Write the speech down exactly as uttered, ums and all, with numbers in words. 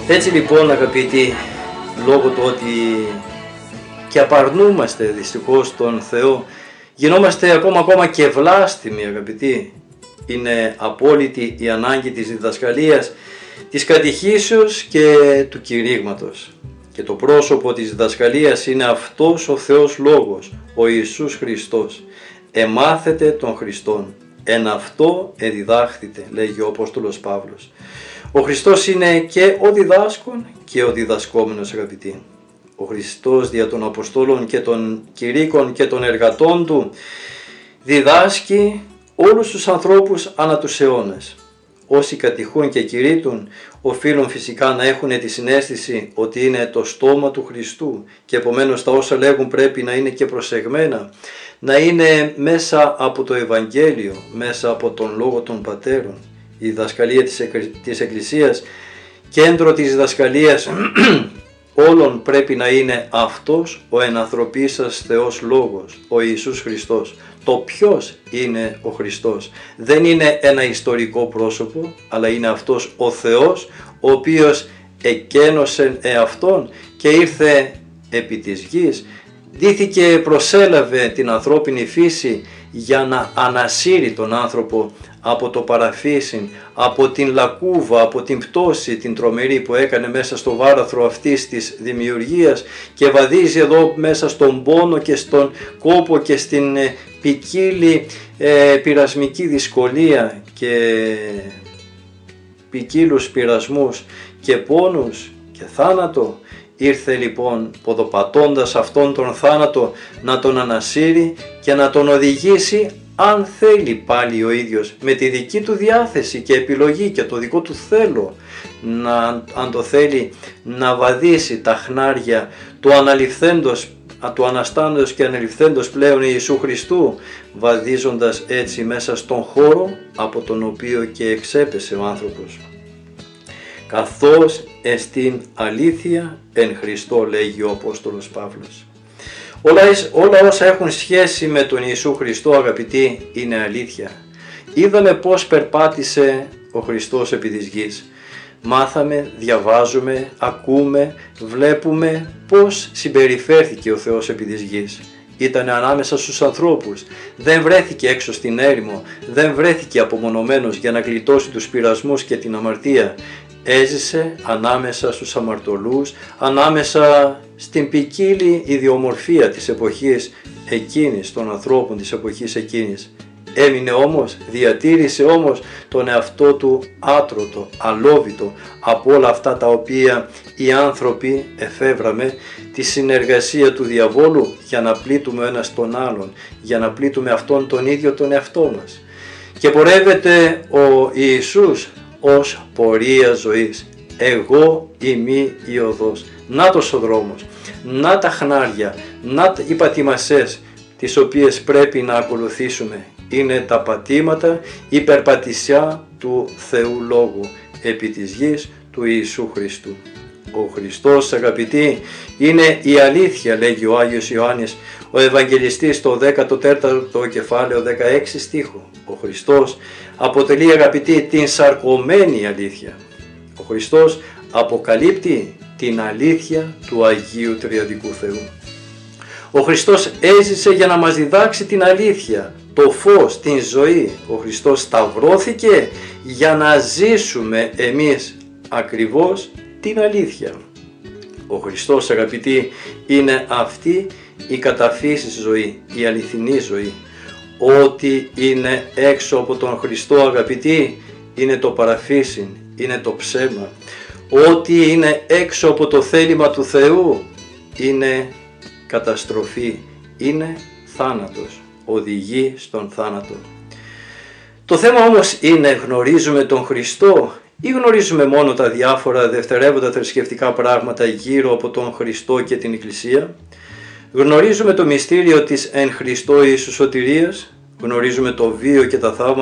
Έτσι λοιπόν αγαπητοί, λόγω του ότι και απαρνούμαστε δυστυχώς τον Θεό, γινόμαστε ακόμα ακόμα και βλάστημοι αγαπητοί. Είναι απόλυτη η ανάγκη της διδασκαλίας, της κατηχήσεως και του κηρύγματος. Και το πρόσωπο της διδασκαλίας είναι αυτός ο Θεός Λόγος, ο Ιησούς Χριστός. Εμάθετε τον Χριστόν, εν αυτό εδιδάχθητε, λέγει ο Απόστολος Παύλος. Ο Χριστός είναι και ο διδάσκων και ο διδασκόμενος αγαπητοί. Ο Χριστός δια των Αποστόλων και των κηρύκων και των εργατών του διδάσκει όλους τους ανθρώπους ανά τους αιώνες. Όσοι κατηχούν και κηρύττουν οφείλουν φυσικά να έχουν τη συναίσθηση ότι είναι το στόμα του Χριστού και επομένως τα όσα λέγουν πρέπει να είναι και προσεγμένα, να είναι μέσα από το Ευαγγέλιο, μέσα από τον Λόγο των Πατέρων. Η διδασκαλία της, εκ, της Εκκλησίας, κέντρο της διδασκαλίας όλων πρέπει να είναι αυτός ο ενανθρωπίσας Θεός Λόγος, ο Ιησούς Χριστός. Το ποιος είναι ο Χριστός δεν είναι ένα ιστορικό πρόσωπο, αλλά είναι αυτός ο Θεός ο οποίος εκένωσε εαυτόν και ήρθε επί της γης, ντύθηκε, προσέλαβε την ανθρώπινη φύση για να ανασύρει τον άνθρωπο από το παραφύσιν, από την λακκούβα, από την πτώση την τρομερή που έκανε μέσα στο βάραθρο αυτής της δημιουργίας και βαδίζει εδώ μέσα στον πόνο και στον κόπο και στην ε, ποικίλη ε, πειρασμική δυσκολία και ποικίλους πειρασμούς και πόνους και θάνατο. Ήρθε λοιπόν ποδοπατώντας αυτόν τον θάνατο να τον ανασύρει και να τον οδηγήσει, αν θέλει πάλι ο ίδιος με τη δική του διάθεση και επιλογή και το δικό του θέλω, να, αν το θέλει, να βαδίσει τα χνάρια του αναληφθέντος, του αναστάντος και αναληφθέντος πλέον Ιησού Χριστού, βαδίζοντας έτσι μέσα στον χώρο από τον οποίο και εξέπεσε ο άνθρωπος. Καθώς εστίν αλήθεια εν Χριστώ, λέγει ο Απόστολος Παύλος. Όλα, όλα όσα έχουν σχέση με τον Ιησού Χριστό αγαπητοί είναι αλήθεια. Είδαμε πως περπάτησε ο Χριστός επί της γης. Μάθαμε, διαβάζουμε, ακούμε, βλέπουμε πως συμπεριφέρθηκε ο Θεός επί της γης. Ήταν ανάμεσα στους ανθρώπους, δεν βρέθηκε έξω στην έρημο, δεν βρέθηκε απομονωμένος για να γλιτώσει τους πειρασμούς και την αμαρτία. Έζησε ανάμεσα στους αμαρτωλούς, ανάμεσα στην ποικίλη ιδιομορφία της εποχής εκείνης, των ανθρώπων της εποχής εκείνης. Έμεινε όμως, διατήρησε όμως τον εαυτό του άτρωτο, αλόβητο από όλα αυτά τα οποία οι άνθρωποι εφεύραμε, τη συνεργασία του διαβόλου για να πλήττουμε ο ένας τον άλλον, για να πλήττουμε αυτόν τον ίδιο τον εαυτό μας. Και πορεύεται ο Ιησούς ως πορεία ζωής. Εγώ είμαι η οδός. Νάτος ο δρόμος, να τα χνάρια, να οι πατημασές τις οποίες πρέπει να ακολουθήσουμε. Είναι τα πατήματα, η περπατησιά του Θεού Λόγου επί της γης του Ιησού Χριστού. Ο Χριστός αγαπητοί είναι η αλήθεια, λέγει ο Άγιος Ιωάννης ο Ευαγγελιστής στο δέκατο τέταρτο κεφάλαιο δεκαέξι στίχο. Ο Χριστός αποτελεί αγαπητοί την σαρκωμένη αλήθεια. Ο Χριστός αποκαλύπτει την αλήθεια του Αγίου Τριαδικού Θεού. Ο Χριστός έζησε για να μας διδάξει την αλήθεια, το φως, την ζωή. Ο Χριστός σταυρώθηκε για να ζήσουμε εμείς ακριβώς την αλήθεια. Ο Χριστός αγαπητοί είναι αυτή η καταφύσης ζωή, η αληθινή ζωή. Ό,τι είναι έξω από τον Χριστό αγαπητοί είναι το παραφύσιν, είναι το ψέμα. Ό,τι είναι έξω από το θέλημα του Θεού είναι καταστροφή, είναι θάνατος, οδηγεί στον θάνατο. Το θέμα όμως είναι, γνωρίζουμε τον Χριστό ή γνωρίζουμε μόνο τα διάφορα δευτερεύοντα θρησκευτικά πράγματα γύρω από τον Χριστό και την Εκκλησία? Γνωρίζουμε το μυστήριο της εν Χριστώ Ιησού σωτηρίας, γνωρίζουμε το βίο και τα θαύματα